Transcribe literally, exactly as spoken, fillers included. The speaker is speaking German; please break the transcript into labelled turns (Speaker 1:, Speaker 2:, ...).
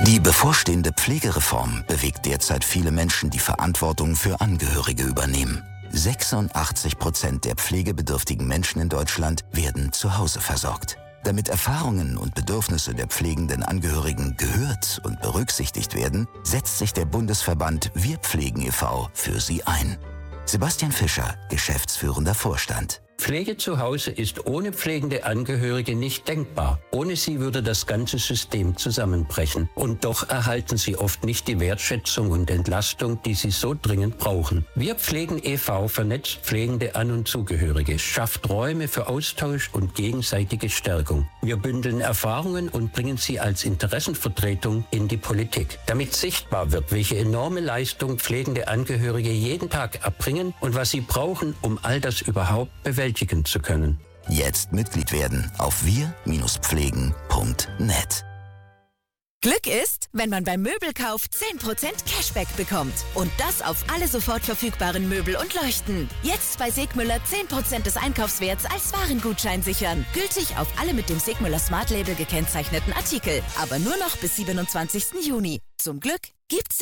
Speaker 1: Die bevorstehende Pflegereform bewegt derzeit viele Menschen, die Verantwortung für Angehörige übernehmen. sechsundachtzig Prozent der pflegebedürftigen Menschen in Deutschland werden zu Hause versorgt. Damit Erfahrungen und Bedürfnisse der pflegenden Angehörigen gehört und berücksichtigt werden, setzt sich der Bundesverband Wir Pflegen e V für sie ein. Sebastian Fischer, geschäftsführender Vorstand.
Speaker 2: Pflege zu Hause ist ohne pflegende Angehörige nicht denkbar. Ohne sie würde das ganze System zusammenbrechen. Und doch erhalten sie oft nicht die Wertschätzung und Entlastung, die sie so dringend brauchen. Wir Pflegen e V vernetzt pflegende An- und Zugehörige, schafft Räume für Austausch und gegenseitige Stärkung. Wir bündeln Erfahrungen und bringen sie als Interessenvertretung in die Politik. Damit sichtbar wird, welche enorme Leistung pflegende Angehörige jeden Tag erbringen und was sie brauchen, um all das überhaupt bewältigen zu können.
Speaker 1: Jetzt Mitglied werden auf wir Bindestrich pflegen Punkt net.
Speaker 3: Glück ist, wenn man beim Möbelkauf zehn Prozent Cashback bekommt. Und das auf alle sofort verfügbaren Möbel und Leuchten. Jetzt bei Segmüller zehn Prozent des Einkaufswerts als Warengutschein sichern. Gültig auf alle mit dem Segmüller Smart Label gekennzeichneten Artikel. Aber nur noch bis siebenundzwanzigsten Juni. Zum Glück gibt's